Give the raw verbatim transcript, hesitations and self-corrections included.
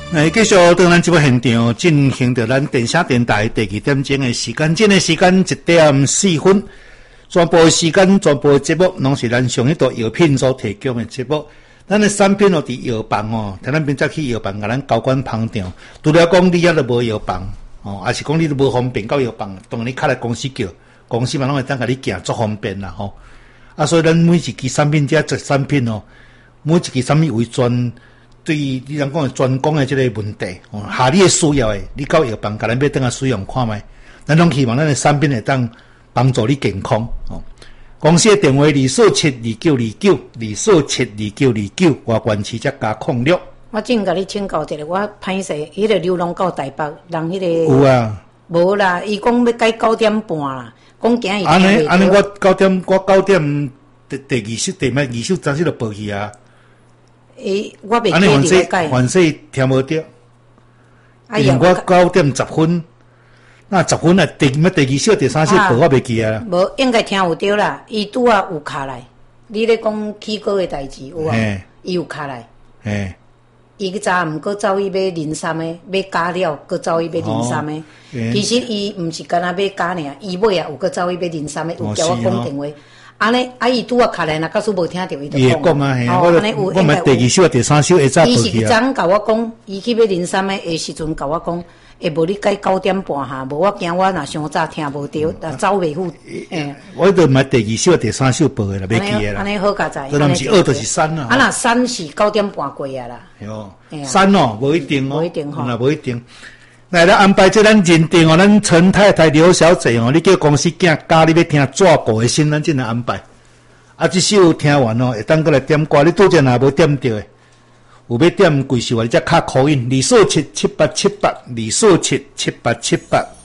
来继续在咱节目现场进行着咱电声电台第二点钟的时间，这个时间一点四分，全部时间全部节目拢是咱上一度药品所提供的节目。咱的产品哦，伫药房哦，听咱明早去药房，甲咱交管旁调。除了讲你遐都无药房哦，还是讲你都无方便到药房，当然你敲来公司叫，公司嘛拢会当甲你行足方便啦吼。啊，所以咱每一支产品遮这产品哦，每一支产品为专。对于你人讲的专攻的这个问题，哦，下你的需要的，你到药房，甲咱要等下使用看卖，咱拢希望咱的产品会当帮助你健康哦。公司的电话二四七二九二九二四七二九二九，外关市则加控六。 我正甲你请教一下，我歹势，迄个流浪到台北，人迄个有啊， 无啦，伊讲要改九点半啦，讲今日安尼安尼，我九点我九点第第二首第咩二首暂时就报去啊。 诶，我袂记得改。 反正听无着。哎呀，我九点十分，那十分啊，第咩第二首、第三首报我袂记啊。 无应该听有着啦，伊拄啊有卡来。你咧讲起歌的代志有啊？伊有卡来。 嘿， 伊个早毋过走去买零三的，买假了，佮走去买零三的。其实伊毋是干那买假尔，伊尾啊有佮走去买零三的，有叫我讲电话。安尼，啊伊拄啊卡来，若假使无听着伊就讲。 讲啊，嘿，我我我买第二首、第三首会早报去啊。 伊是昨甲我讲，伊去买零三的的时阵甲我讲，会无你改九点半哈，无我惊我若伤早听无着，若走袂赴。诶， 我著买第二首、第三首报的啦，袂记的啦。 安尼好佳哉。 这毋是二就是三啦。 啊，若三是九点半过啊啦。 哦，三哦，无一定哦， 无一定吼， 那无一定。来，咱安排这咱认定哦，咱陈太太、刘小姐哦，你叫公司囝教你要听抓捕的心，咱才能安排。啊，这首听完哦，会当过来点歌，你拄则若无点着的，有要点贵秀啊，你则敲口音二四七七八七八二四七七八七八。